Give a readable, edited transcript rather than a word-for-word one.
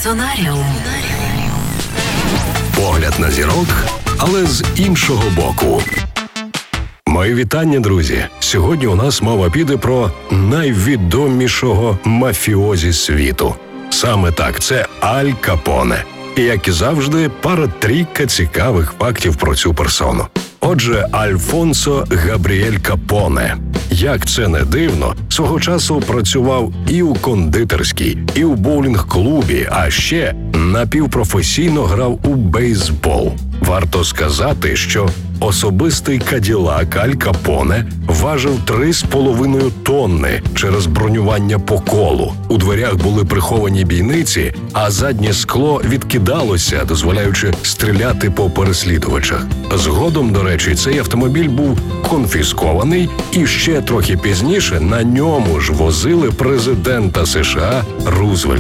Персонаріум. Погляд на зірок, але з іншого боку. Мої вітання, друзі! Сьогодні у нас мова піде про найвідомішого мафіозі світу. Саме так, це Аль Капоне. І, як і завжди, пара-трійка цікавих фактів про цю персону. Отже, Альфонсо Габріель Капоне. Як це не дивно, свого часу працював і у кондитерській, і у боулінг-клубі, а ще напівпрофесійно грав у бейсбол. Варто сказати, що особистий каділак Аль Капоне важив 3,5 тонни через бронювання по колу. У дверях були приховані бійниці, а заднє скло відкидалося, дозволяючи стріляти по переслідувачах. Згодом, до речі, цей автомобіль був конфіскований, і ще трохи пізніше на ньому ж возили президента США Рузвельта.